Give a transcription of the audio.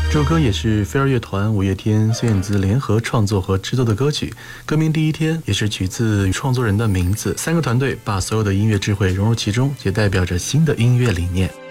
这首歌也是飞儿乐团、五月天、孙燕姿联合创作和制作的歌曲，歌名《第一天》也是取自创作人的名字。三个团队把所有的音乐智慧融入其中，也代表着新的音乐理念。